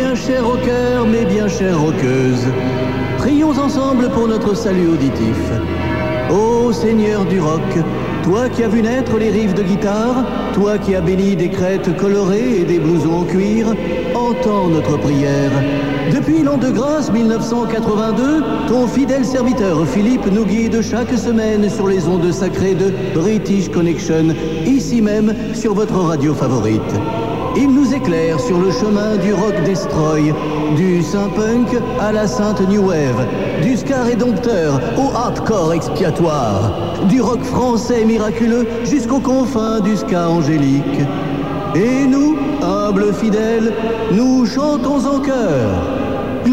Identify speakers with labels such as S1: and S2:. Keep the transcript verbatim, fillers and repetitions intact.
S1: bien chers rockeurs, mes bien chères rockeuses, prions ensemble pour notre salut auditif. Ô Seigneur du rock, toi qui as vu naître les riffs de guitare, toi qui as béni des crêtes colorées et des blousons en cuir, entends notre prière. Depuis l'an de grâce mille neuf cent quatre-vingt-deux, ton fidèle serviteur Philippe nous guide chaque semaine sur les ondes sacrées de British Connection, ici même sur votre radio favorite. Il nous éclaire sur le chemin du rock destroy, du synth-punk à la sainte new wave, du ska rédempteur au hardcore expiatoire, du rock français miraculeux jusqu'aux confins du ska angélique. Et nous, humbles fidèles, nous chantons en chœur.